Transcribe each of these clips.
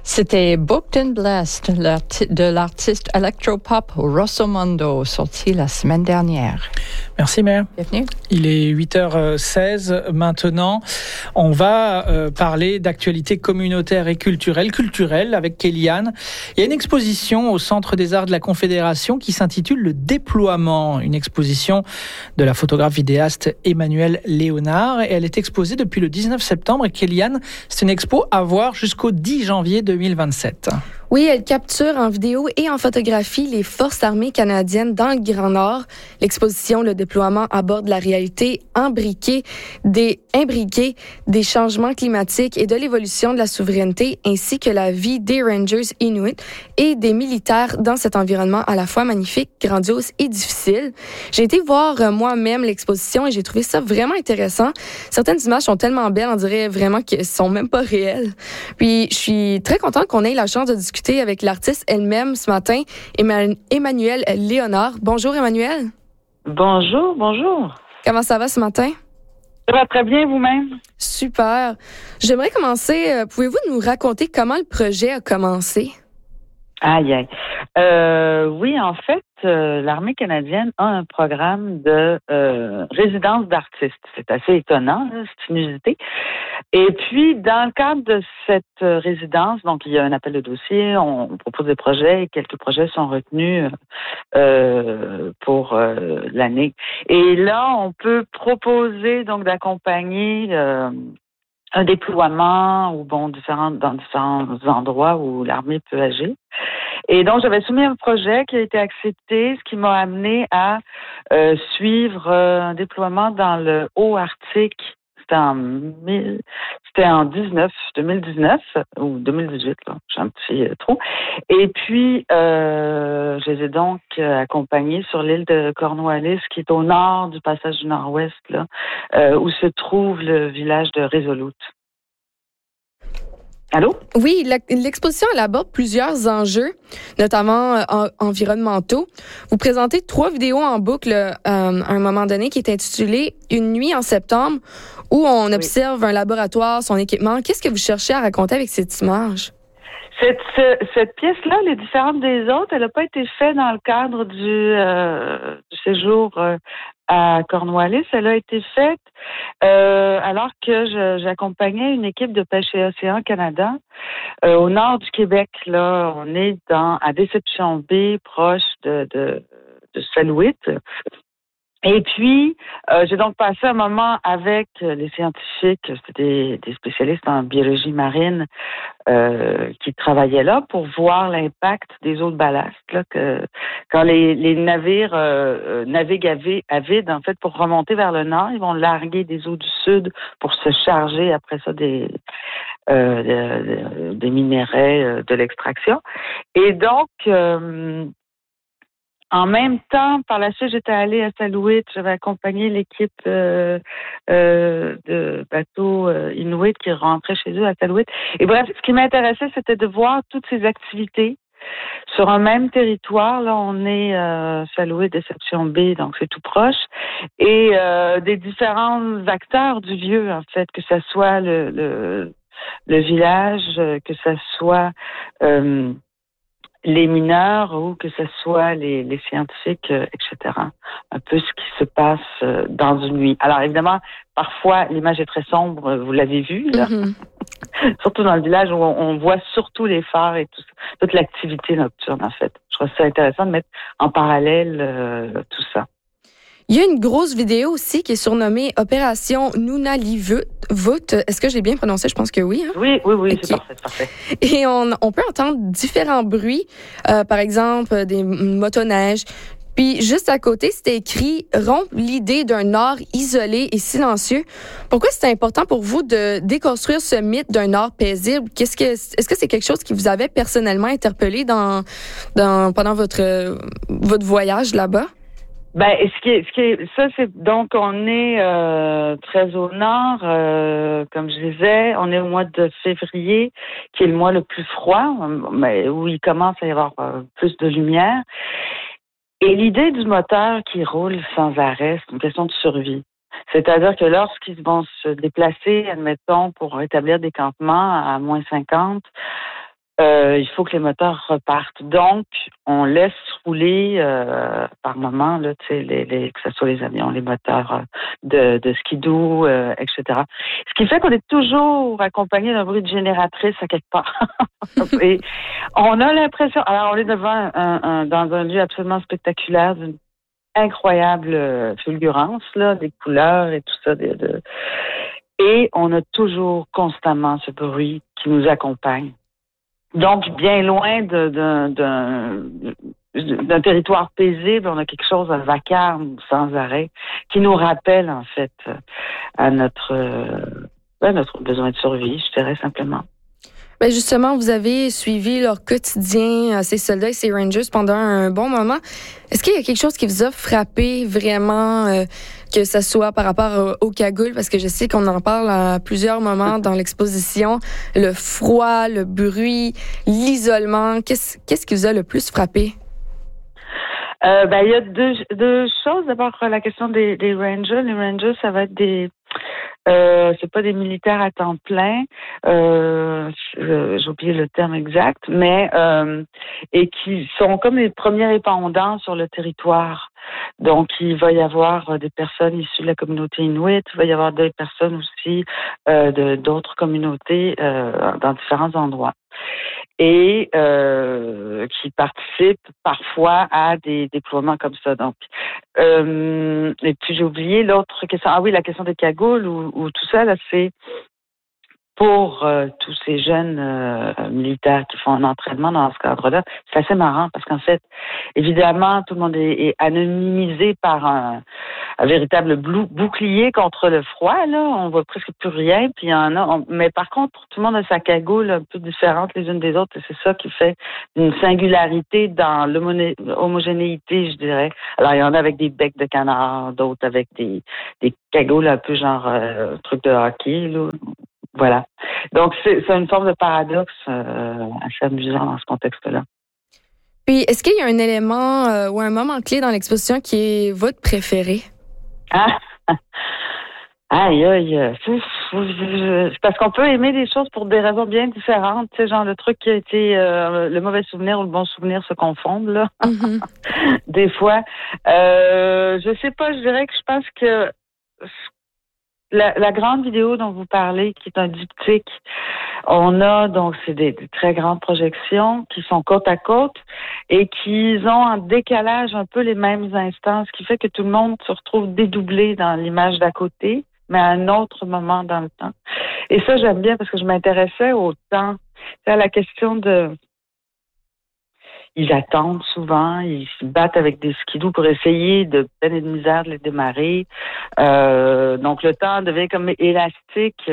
C'était Booked and Blessed de l'artiste electropop Rossomondo, sorti la semaine dernière. Merci Mère. Bienvenue. Il est 8h16 maintenant. On va parler d'actualité communautaire et culturelle avec Kéliane. Il y a une exposition au Centre des Arts de la Confédération qui s'intitule Le Déploiement, une exposition de la photographe vidéaste Emmanuelle Léonard. Et elle est exposée depuis le 19 septembre. Et Kéliane, c'est une expo à voir jusqu'au 10 janvier 2027. Oui, elle capture en vidéo et en photographie les forces armées canadiennes dans le Grand Nord. L'exposition Le Déploiement aborde la réalité imbriquée des changements climatiques et de l'évolution de la souveraineté, ainsi que la vie des Rangers Inuits et des militaires dans cet environnement à la fois magnifique, grandiose et difficile. J'ai été voir moi-même l'exposition et j'ai trouvé ça vraiment intéressant. Certaines images sont tellement belles, on dirait vraiment qu'elles sont même pas réelles. Puis, je suis très contente qu'on ait la chance de discuter avec l'artiste elle-même ce matin, Emmanuelle Léonard. Bonjour Emmanuelle. Bonjour. Comment ça va ce matin? Ça va très bien vous-même? Super. J'aimerais commencer, pouvez-vous nous raconter comment le projet a commencé? Aïe. Oui, en fait, l'armée canadienne a un programme de résidence d'artistes. C'est assez étonnant, là, c'est inusité. Et puis, dans le cadre de cette résidence, donc il y a un appel de dossier, on propose des projets et quelques projets sont retenus pour l'année. Et là, on peut proposer donc d'accompagner un déploiement ou dans différents endroits où l'armée peut agir. Et donc, j'avais soumis un projet qui a été accepté, ce qui m'a amené à suivre un déploiement dans le Haut-Arctique. C'était en 2019 ou 2018, là, j'ai un petit trou. Et puis, je les ai donc accompagnés sur l'île de Cornwallis, qui est au nord du passage du Nord-Ouest, là, où se trouve le village de Resolute. Allô? Oui, l'exposition elle aborde plusieurs enjeux, notamment environnementaux. Vous présentez 3 vidéos en boucle à un moment donné qui est intitulée « Une nuit en septembre » où on observe un laboratoire, son équipement. Qu'est-ce que vous cherchez à raconter avec cette image? Cette pièce-là, elle est différente des autres. Elle n'a pas été faite dans le cadre du séjour à Cornwallis. Elle a été faite alors que j'accompagnais une équipe de Pêche et Océan Canada au nord du Québec. Là, on est à Déception Bay, proche de Salouit. Et puis, j'ai donc passé un moment avec les scientifiques, c'était des spécialistes en biologie marine qui travaillaient là pour voir l'impact des eaux de ballast. Là, quand les navires naviguent à vide, en fait, pour remonter vers le nord, ils vont larguer des eaux du sud pour se charger après ça des minéraux de l'extraction. Et donc, en même temps, par la suite, j'étais allée à Salouit. J'avais accompagné l'équipe de bateaux Inuit qui rentraient chez eux à Salouit. Et bref, ce qui m'intéressait, c'était de voir toutes ces activités sur un même territoire. Là, on est Salouit, Déception Bay, donc c'est tout proche. Et des différents acteurs du lieu, en fait, que ce soit le village, que ce soit les mineurs ou que ce soit les scientifiques, etc. Un peu ce qui se passe dans une nuit. Alors évidemment, parfois l'image est très sombre, vous l'avez vu, là. Surtout dans le village où on voit surtout les phares et toute l'activité nocturne, en fait. Je trouve ça intéressant de mettre en parallèle tout ça. Il y a une grosse vidéo aussi qui est surnommée Opération Nunalivut. Est-ce que j'ai bien prononcé? Je pense que oui. Hein? Oui, Okay. C'est parfait. Et on peut entendre différents bruits, par exemple des motoneiges. Puis juste à côté, c'était écrit « Rompre l'idée d'un Nord isolé et silencieux ». Pourquoi c'est important pour vous de déconstruire ce mythe d'un Nord paisible? Est-ce que c'est quelque chose qui vous avait personnellement interpellé pendant votre voyage là-bas? Ben, ça, c'est donc on est très au nord, comme je disais, on est au mois de février, qui est le mois le plus froid, mais où il commence à y avoir plus de lumière. Et l'idée du moteur qui roule sans arrêt, c'est une question de survie. C'est-à-dire que lorsqu'ils vont se déplacer, admettons, pour établir des campements à -50, il faut que les moteurs repartent. Donc, on laisse rouler par moment, là, que ce soit les avions, les moteurs de skidoo, etc. Ce qui fait qu'on est toujours accompagné d'un bruit de génératrice à quelque part. Et on a l'impression... Alors, on est devant dans un lieu absolument spectaculaire, d'une incroyable fulgurance, là, des couleurs et tout ça. Et on a toujours constamment ce bruit qui nous accompagne. Donc, bien loin d'un territoire paisible, on a quelque chose, un vacarme sans arrêt, qui nous rappelle, en fait, à notre besoin de survie, je dirais simplement. Ben justement, vous avez suivi leur quotidien, ces soldats et ces Rangers pendant un bon moment. Est-ce qu'il y a quelque chose qui vous a frappé vraiment, que ce soit par rapport aux cagoules? Parce que je sais qu'on en parle à plusieurs moments dans l'exposition. Le froid, le bruit, l'isolement. Qu'est-ce qui vous a le plus frappé? Il y a deux choses. D'abord, la question des Rangers. Les Rangers, ça va être c'est pas des militaires à temps plein, j'ai oublié le terme exact, mais et qui sont comme les premiers répondants sur le territoire. Donc, il va y avoir des personnes issues de la communauté inuit, il va y avoir des personnes aussi d'autres communautés dans différents endroits. Et qui participent parfois à des déploiements comme ça. Donc, et puis j'ai oublié l'autre question. Ah oui, la question des cagoules ou tout ça, là, c'est pour tous ces jeunes militaires qui font un entraînement dans ce cadre-là. C'est assez marrant parce qu'en fait, évidemment, tout le monde est anonymisé par un véritable bouclier contre le froid. Là, on voit presque plus rien. Puis il y en a. Mais par contre, tout le monde a sa cagoule un peu différente les unes des autres. Et c'est ça qui fait une singularité dans l'homogénéité, je dirais. Alors il y en a avec des becs de canard, d'autres avec des cagoules un peu genre truc de hockey, là. Voilà. Donc, c'est une forme de paradoxe assez amusant dans ce contexte-là. Puis, est-ce qu'il y a un élément ou un moment clé dans l'exposition qui est votre préféré? Aïe. Parce qu'on peut aimer des choses pour des raisons bien différentes. Tu sais, genre le truc qui a été le mauvais souvenir ou le bon souvenir se confondent, là. Mm-hmm. Des fois. Je sais pas, je dirais que je pense que la grande vidéo dont vous parlez, qui est un diptyque, on a donc c'est des très grandes projections qui sont côte à côte et qui ont en décalage un peu les mêmes instants, ce qui fait que tout le monde se retrouve dédoublé dans l'image d'à côté, mais à un autre moment dans le temps. Et ça, j'aime bien parce que je m'intéressais au temps. C'est à la question de... Ils attendent souvent, ils se battent avec des skidoo pour essayer de peine et de misère de les démarrer. Donc le temps devient comme élastique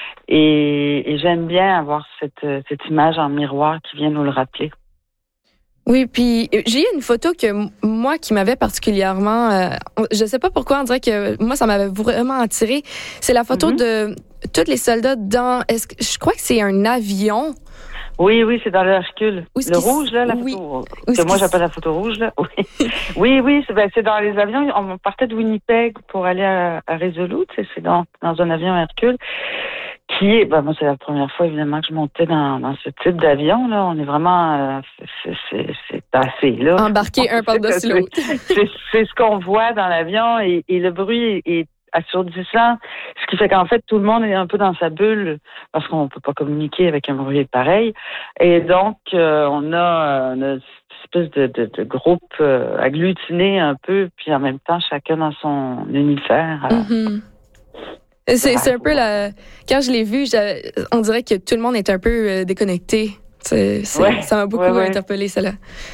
et j'aime bien avoir cette image en miroir qui vient nous le rappeler. Oui, puis j'ai eu une photo qui m'avait particulièrement... je sais pas pourquoi, on dirait que moi, ça m'avait vraiment attiré. C'est la photo de tous les soldats je crois que c'est un avion. Oui, c'est dans le Hercule. Le rouge, là, la photo que moi j'appelle la photo rouge, là. Oui, c'est dans les avions. On partait de Winnipeg pour aller à Resolute. C'est dans un avion Hercule qui est... moi, c'est la première fois, évidemment, que je montais dans ce type d'avion, là. On est vraiment... c'est assez, là. Embarqué un par-dessus l'autre. C'est ce qu'on voit dans l'avion et le bruit est assourdissant, ce qui fait qu'en fait, tout le monde est un peu dans sa bulle parce qu'on peut pas communiquer avec un bruit pareil. Et donc, on a une espèce de groupe agglutiné un peu, puis en même temps, chacun dans son univers. Mm-hmm. C'est un peu quand je l'ai vu, on dirait que tout le monde est un peu déconnecté. Ça m'a beaucoup interpellé, cela.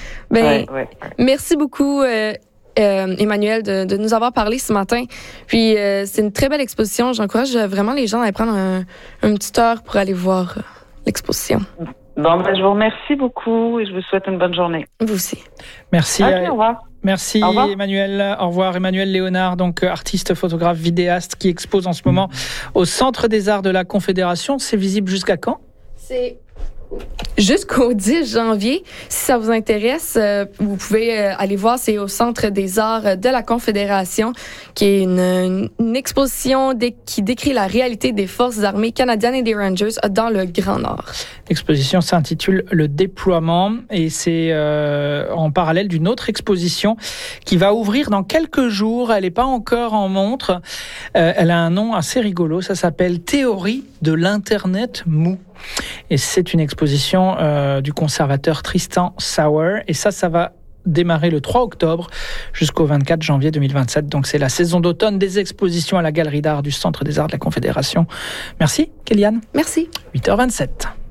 Merci beaucoup, Emmanuelle, de nous avoir parlé ce matin. Puis, c'est une très belle exposition. J'encourage vraiment les gens à prendre une petite heure pour aller voir l'exposition. Bon, je vous remercie beaucoup et je vous souhaite une bonne journée. Vous aussi. Merci. Okay, au revoir. Merci Emmanuelle. Au revoir Emmanuelle Léonard, donc artiste, photographe, vidéaste qui expose en ce moment au Centre des Arts de la Confédération. C'est visible jusqu'à quand? C'est jusqu'au 10 janvier. Si ça vous intéresse, vous pouvez aller voir. C'est au Centre des arts de la Confédération, qui est une exposition qui décrit la réalité des forces armées canadiennes et des Rangers dans le Grand Nord. L'exposition s'intitule « Le déploiement » et c'est en parallèle d'une autre exposition qui va ouvrir dans quelques jours. Elle n'est pas encore en montre. Elle a un nom assez rigolo. Ça s'appelle « Théorie de l'Internet mou ». Et c'est une exposition du conservateur Tristan Sauer. Et ça va démarrer le 3 octobre jusqu'au 24 janvier 2027. Donc c'est la saison d'automne des expositions à la Galerie d'art du Centre des arts de la Confédération. Merci, Kéliane. Merci. 8h27.